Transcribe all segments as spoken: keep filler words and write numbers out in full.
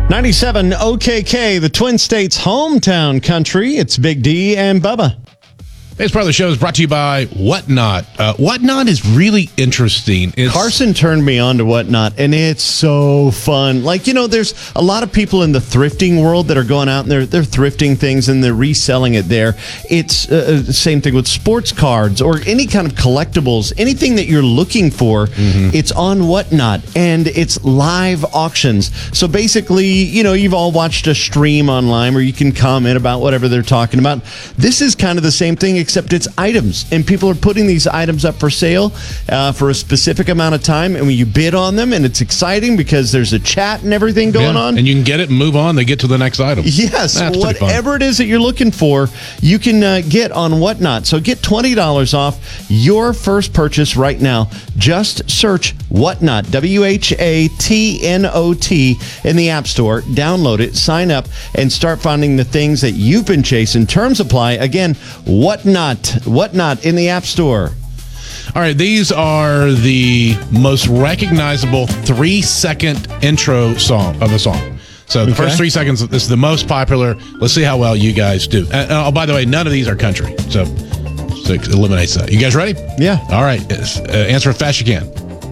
ninety-seven O K K, the Twin States hometown country. It's Big D and Bubba. This part of the show is brought to you by Whatnot. Uh, Whatnot is really interesting. It's, Carson turned me on to Whatnot, and it's so fun. Like, you know, there's a lot of people in the thrifting world that are going out and they're, they're thrifting things and they're reselling it there. It's uh, the same thing with sports cards or any kind of collectibles. Anything that you're looking for, mm-hmm. it's on Whatnot, and it's live auctions. So basically, you know, you've all watched a stream online where you can comment about whatever they're talking about. This is kind of the same thing, except it's items, and people are putting these items up for sale uh, for a specific amount of time, and when you bid on them, and it's exciting because there's a chat and everything going yeah, on, and you can get it and move on. They get to the next item. Yes, That's whatever it is that you're looking for, you can uh, get on Whatnot. So get twenty dollars off your first purchase right now. Just search Whatnot, W H A T N O T, in the App Store. Download it, sign up, and start finding the things that you've been chasing. Terms apply. Again, Whatnot. Whatnot in the App Store. All right, these are the most recognizable three-second intro song of a song. So the okay. first three seconds, this is the most popular. Let's see how well you guys do. And, oh, by the way, none of these are country, so, so it eliminates that. You guys ready? Yeah. All right, uh, answer as fast as you can.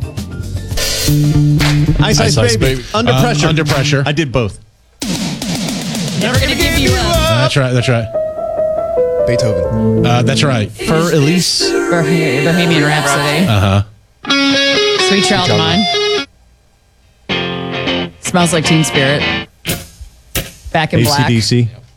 Ice, Ice, Ice baby. baby. Under um, pressure. Under pressure. I did both. Never gonna give you up. That's right, that's right. Beethoven. Uh, that's right. For Elise. Bohemian Rhapsody. Uh-huh. Sweet Child of Mine. Smells Like Teen Spirit. Back in Black. A C D C.